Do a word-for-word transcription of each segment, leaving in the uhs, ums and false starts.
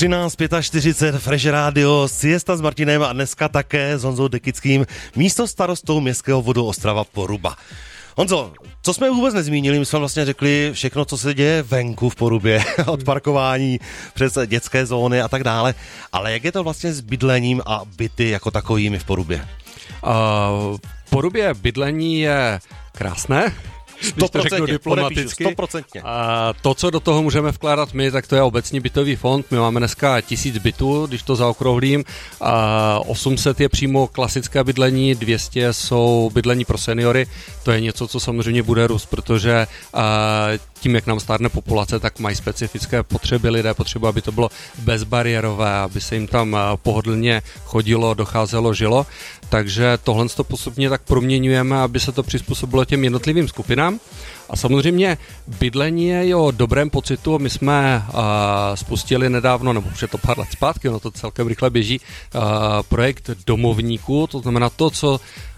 třináct čtyřicet pět Fresh Radio, siesta s Martinem a dneska také s Honzou Dekickým, místo starostou městského obvodu Ostrava Poruba. Honzo, co jsme vůbec nezmínili, my jsme vlastně řekli všechno, co se děje venku v Porubě, od parkování přes dětské zóny a tak dále, ale jak je to vlastně s bydlením a byty jako takovými v Porubě? Uh, v Porubě bydlení je krásné, když to řeknu diplomaticky. sto procent. A to, co do toho můžeme vkládat my, tak to je obecní bytový fond. My máme dneska tisíc bytů, když to zaokrouhlím. A osm set je přímo klasické bydlení, dvě stě jsou bydlení pro seniory. To je něco, co samozřejmě bude růst, protože tím, jak nám stárne populace, tak mají specifické potřeby lidé. Potřeba, aby to bylo bezbariérové, aby se jim tam pohodlně chodilo, docházelo, žilo. Takže tohle to postupně tak proměňujeme, aby se to přizpůsobilo těm jednotlivým skupinám. A samozřejmě bydlení je o dobrém pocitu. My jsme uh, spustili nedávno, nebo už je to pár let zpátky, ono to celkem rychle běží, uh, projekt domovníků, to znamená to, co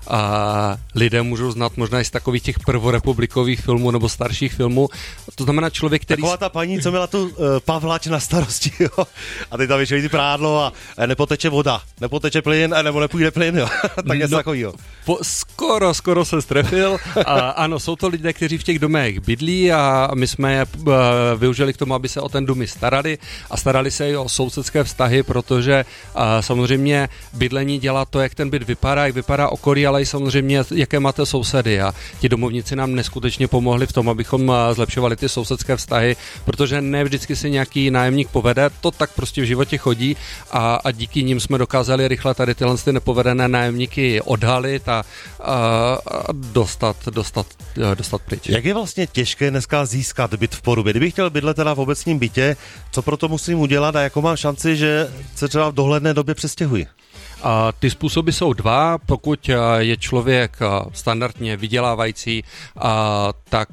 a lidé můžou znát možná i z takových těch prvorepublikových filmů nebo starších filmů. To znamená člověk, který... Taková ta paní, co měla tu uh, Pavlač na starosti, jo? A teď tam vyšli ty prádlo a nepoteče voda, nepoteče plyn, nebo nepůjde plyn, jo? Tak něco no, takovýho. Po, skoro, skoro se strefil. A, ano, jsou to lidé, kteří v těch domech bydlí a my jsme je uh, využili k tomu, aby se o ten domy starali a starali se i o sousedské vztahy, protože uh, samozřejmě bydlení dělá to, jak ten byt vypadá, jak vypadá okolí, ale i samozřejmě, jaké máte sousedy, a ti domovníci nám neskutečně pomohli v tom, abychom zlepšovali ty sousedské vztahy, protože ne vždycky si nějaký nájemník povede, to tak prostě v životě chodí a, a díky nim jsme dokázali rychle tady tyhle ty nepovedené nájemníky odhalit a, a, a dostat, dostat, dostat pryč. Jak je vlastně těžké dneska získat byt v Porubě? Kdybych chtěl bydlet teda v obecním bytě, co pro to musím udělat a jakou mám šanci, že se třeba v dohledné době přestěhuji? A ty způsoby jsou dva. Pokud je člověk standardně vydělávající, tak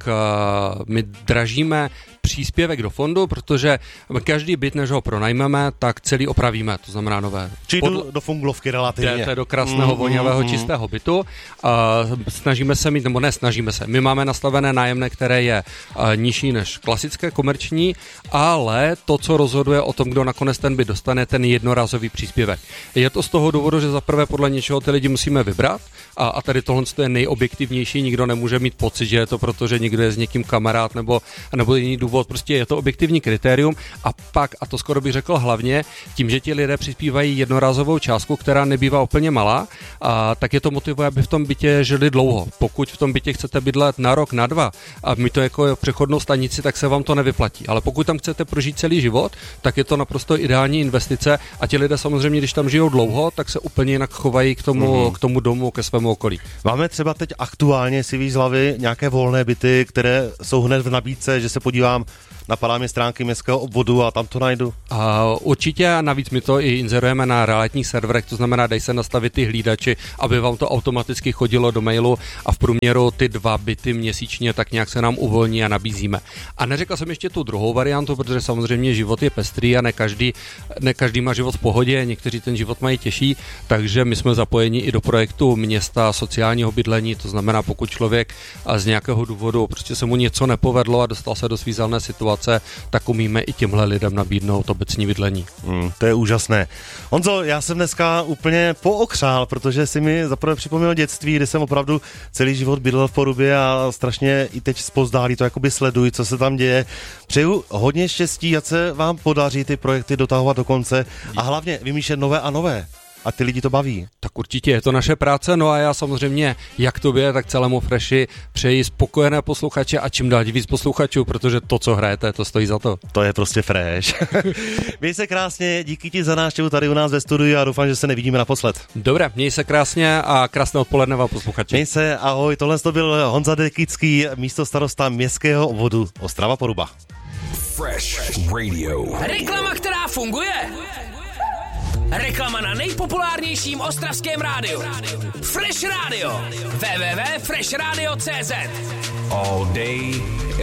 my dražíme příspěvek do fondu, protože každý byt, než ho pronajmeme, tak celý opravíme, to znamená nové. Čili Podl- do funglovky relativně. Jdete do krásného, mm, vonavého, mm, čistého bytu. A snažíme se mít, nebo ne, snažíme se. My máme nastavené nájemné, které je nižší než klasické komerční, ale to, co rozhoduje o tom, kdo nakonec ten byt dostane, ten jednorázový příspěvek. Je to z toho důvodu, že zaprvé podle něčeho ty lidi musíme vybrat a, a tady tohle je nejobjektivnější, nikdo nemůže mít pocit, že je to proto, že někdo je s někým kamarád nebo, nebo jiný důvod, prostě je to objektivní kritérium a pak, a to skoro bych řekl hlavně, tím, že ti lidé přispívají jednorázovou částku, která nebývá úplně malá, a tak je to motivuje, aby v tom bytě žili dlouho. Pokud v tom bytě chcete bydlet na rok, na dva a mít to jako přechodnou stanici, tak se vám to nevyplatí. Ale pokud tam chcete prožít celý život, tak je to naprosto ideální investice a ti lidé samozřejmě, když tam žijou dlouho, tak se úplně jinak chovají k tomu, mm-hmm. k tomu domu, ke svému okolí. Máme třeba teď aktuálně, si víš z hlavy, nějaké volné byty, které jsou hned v nabídce, že se podívám, napadá mi stránky městského obvodu a tam to najdu? A určitě, a navíc my to i inzerujeme na realitních serverech, to znamená, dej se nastavit ty hlídači, aby vám to automaticky chodilo do mailu a v průměru ty dva byty měsíčně tak nějak se nám uvolní a nabízíme. A neřekl jsem ještě tu druhou variantu, protože samozřejmě život je pestrý a ne každý, ne každý má život v pohodě, někteří ten život mají těžší, takže my jsme zapojeni i do projektu města sociálního bydlení, to znamená, pokud člověk z nějakého důvodu prostě se mu něco nepovedlo a dostal se do svízelné situace, tak umíme i těmhle lidem nabídnout obecní bydlení. Hmm, to je úžasné. Honzo, já jsem dneska úplně pookřál, protože si mi zaprvé připomněl dětství, kdy jsem opravdu celý život bydlel v Porubě a strašně i teď zpozdálí to jakoby sleduji, co se tam děje. Přeju hodně štěstí, ať se vám podaří ty projekty dotahovat do konce a hlavně vymýšlet nové a nové. A ty lidi to baví. Tak určitě je to naše práce, no a já samozřejmě jak tobě, tak celému Freshi přeji spokojené posluchače a čím dál víc posluchačů, protože to, co hrajete, to stojí za to. To je prostě Fresh. Měj se krásně, díky ti za návštěvu tady u nás ve studiu a doufám, že se nevidíme naposled. Dobré, měj se krásně a krásné odpoledne vám posluchači. Měj se, ahoj, tohle to byl Honza Dekický, místostarosta městského obvodu Ostrava Poruba. Fresh Radio. Reklama, která funguje. Reklama na nejpopulárnějším ostravském rádiu. Fresh Radio. w w w tečka fresh radio tečka c z. All day